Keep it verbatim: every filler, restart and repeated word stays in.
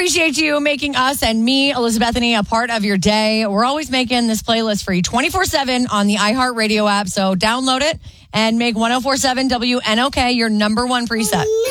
appreciate you making us and me, Elizabethany, a part of your day. We're always making this playlist for you twenty-four seven on the iHeartRadio app. So download it and make one oh four point seven W N O K your number one preset.